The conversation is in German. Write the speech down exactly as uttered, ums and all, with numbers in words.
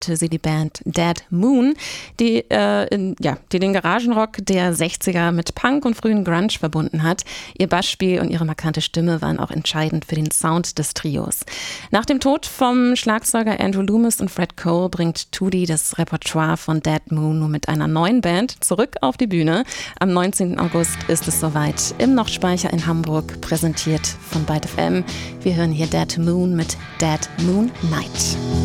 sie die Band Dead Moon, die, äh, in, ja, die den Garagenrock der sechziger mit Punk und frühen Grunge verbunden hat. Ihr Bassspiel und ihre markante Stimme waren auch entscheidend für den Sound des Trios. Nach dem Tod vom Schlagzeuger Andrew Loomis und Fred Cole bringt Toody das Repertoire von Dead Moon nur mit einer neuen Band zurück auf die Bühne. Am neunzehnten August ist es soweit im Nochtspeicher in Hamburg, präsentiert von Byte F M. Wir hören hier Dead Moon mit Dead Moon Night.